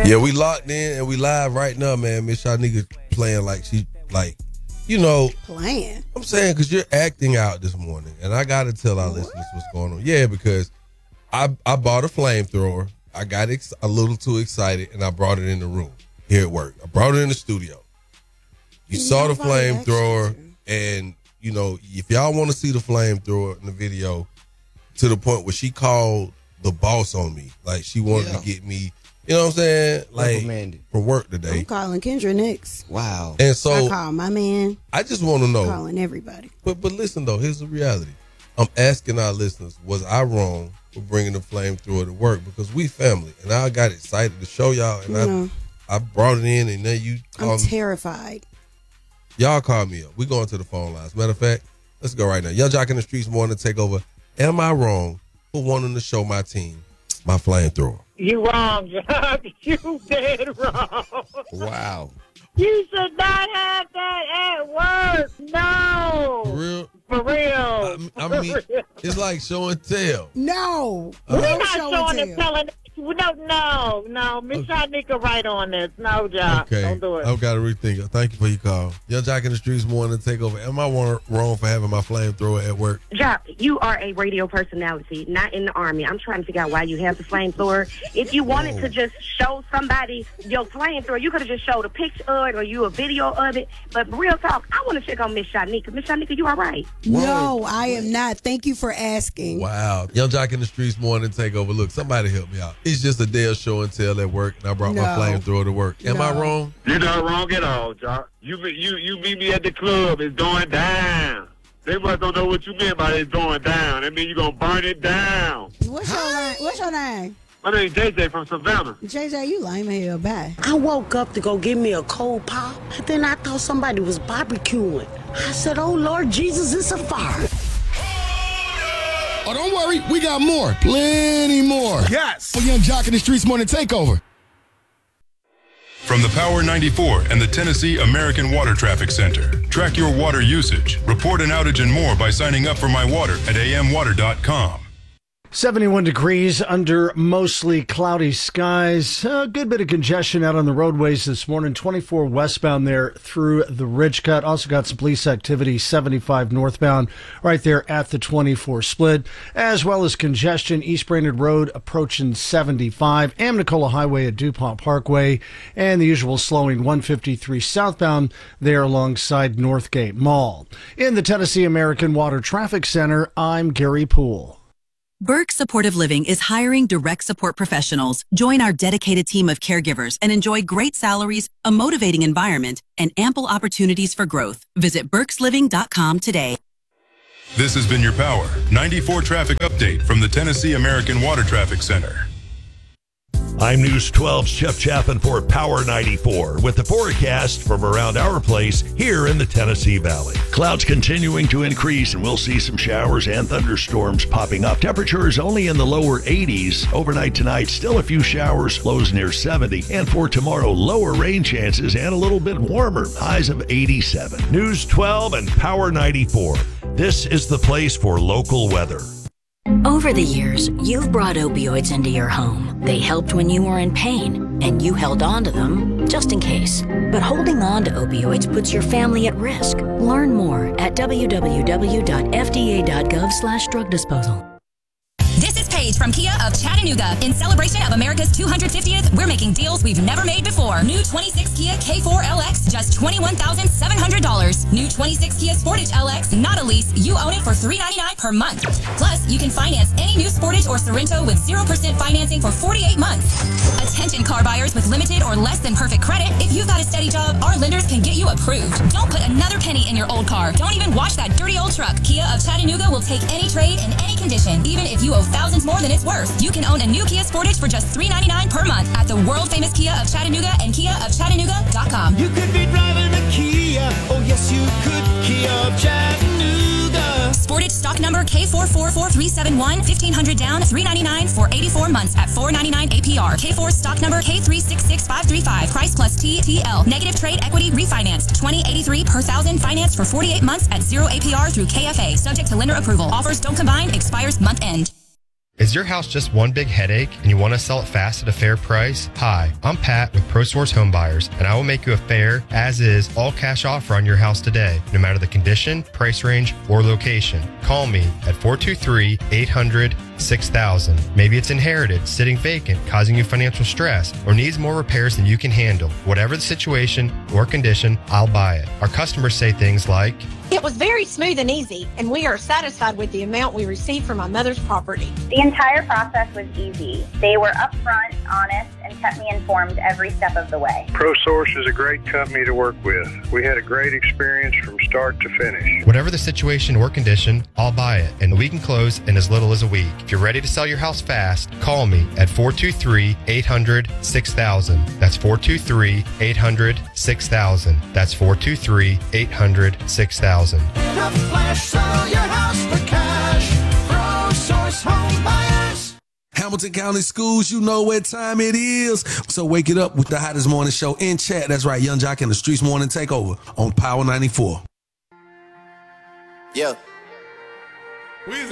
Yeah, we locked in and we live right now, man. Miss Shanika playing like she, like, you know. Playing? I'm saying because you're acting out this morning. And I got to tell our listeners what's going on. Yeah, because I bought a flamethrower. I got a little too excited and I brought it in the room here at work. I brought it in the studio. You saw the flamethrower and, you know, if y'all want to see the flamethrower in the video, to the point where she called the boss on me. Like, she wanted to get me, you know what I'm saying? Like, for work today. I'm calling Kendra next. Wow. And so I call my man. I just want to know. Calling everybody. But listen, though, here's the reality. I'm asking our listeners, was I wrong for bringing the flamethrower to work? Because we family. And I got excited to show y'all. And I brought it in, and then you called me. I'm terrified. Y'all call me up. We going to the phone lines. Matter of fact, let's go right now. Young Jock in the Streets morning take over. Am I wrong for wanting to show my team my flamethrower? You wrong, Jock. You dead wrong. Wow. You should not have that at work. No. For real? For real. I mean, it's like show and tell. No. We're not showing and telling. No. Miss Shanika right on this. No, Jock. Okay. Don't do it. I've got to rethink it. Thank you for your call. Young Jock in the Streets morning take over. Am I wrong for having my flamethrower at work? Jock, you are a radio personality, not in the Army. I'm trying to figure out why you have the flamethrower. If you wanted to just show somebody your flamethrower, you could have just showed a picture of it or you a video of it. But real talk, I want to check on Miss Shanika. Miss Shanika, you all right? No, I am not. Thank you for asking. Wow. Young Jock in the Streets morning take over. Look, somebody help me out. It's just a day of show and tell at work, and I brought my flamethrower to work. Am I wrong? You're not wrong at all, Jock. You meet me at the club. It's going down. They must don't know what you mean by it's going down. That means you're going to burn it down. What's your name? My name's JJ from Savannah. JJ, you lame as hell. Bye. I woke up to go get me a cold pop, and then I thought somebody was barbecuing. I said, oh, Lord Jesus, it's a fire. Oh, don't worry. We got more. Plenty more. Yes. For Young Jock in the Streets morning takeover. From the Power 94 and the Tennessee American Water Traffic Center. Track your water usage, report an outage and more by signing up for My Water at amwater.com. 71 degrees under mostly cloudy skies. A good bit of congestion out on the roadways this morning. 24 westbound there through the Ridge Cut. Also got some police activity 75 northbound right there at the 24 split, as well as congestion East Brainerd Road approaching 75, Amnicola Highway at DuPont Parkway, and the usual slowing 153 southbound there alongside Northgate Mall. In the Tennessee American Water Traffic Center, I'm Gary Poole. Burke Supportive Living is hiring direct support professionals. Join our dedicated team of caregivers and enjoy great salaries, a motivating environment, and ample opportunities for growth. Visit burkesliving.com today. This has been your Power 94 traffic update from the Tennessee American Water Traffic Center. I'm News 12's Jeff Chapin for Power 94 with the forecast from around our place here in the Tennessee Valley. Clouds continuing to increase and we'll see some showers and thunderstorms popping up. Temperatures only in the lower 80s. Overnight tonight, still a few showers, lows near 70. And for tomorrow, lower rain chances and a little bit warmer, highs of 87. News 12 and Power 94. This is the place for local weather. Over the years, you've brought opioids into your home. They helped when you were in pain, and you held on to them just in case. But holding on to opioids puts your family at risk. Learn more at www.fda.gov/drug disposal. This is Paige from Kia of Chattanooga. In celebration of America's 250th, we're making deals we've never made before. New 26 Kia K4 LX, just $21,700. New 26 Kia Sportage LX, not a lease. You own it for $399 per month. Plus, you can finance any new Sportage or Sorrento with 0% financing for 48 months. Attention car buyers with limited or less than perfect credit. If you've got a steady job, our lenders can get you approved. Don't put another penny in your old car. Don't even wash that dirty old truck. Kia of Chattanooga will take any trade in any condition, even if you owe thousands more than it's worth. You can own a new Kia Sportage for just $399 per month at the world-famous Kia of Chattanooga and KiaofChattanooga.com. You could be driving a Kia. Oh, yes, you could. Kia of Chattanooga. Sportage stock number K444371, $1,500 down, $399 for 84 months at $499 APR. K4 stock number K366535, price plus TTL. Negative trade equity refinance, $20.83 per thousand, financed for 48 months at 0 APR through KFA. Subject to lender approval. Offers don't combine, expires month end. Is your house just one big headache and you want to sell it fast at a fair price? Hi, I'm Pat with ProSource Home Buyers, and I will make you a fair, as-is, all-cash offer on your house today, no matter the condition, price range, or location. Call me at 423-800-6000. Maybe it's inherited, sitting vacant, causing you financial stress, or needs more repairs than you can handle. Whatever the situation or condition, I'll buy it. Our customers say things like, "It was very smooth and easy, and we are satisfied with the amount we received from my mother's property." The entire process was easy. They were upfront, honest, and kept me informed every step of the way. ProSource is a great company to work with. We had a great experience from start to finish. whatever the situation or condition, I'll buy it, and we can close in as little as a week. If you're ready to sell your house fast, call me at 423-800-6000. That's 423-800-6000. That's 423-800-6000. In a flash, sell your house for cash. ProSource Home Buyers. Hamilton County Schools, you know what time it is. So wake it up with the hottest morning show in chat. That's right, Young Jock and the Streets Morning Takeover on Power 94. Yeah.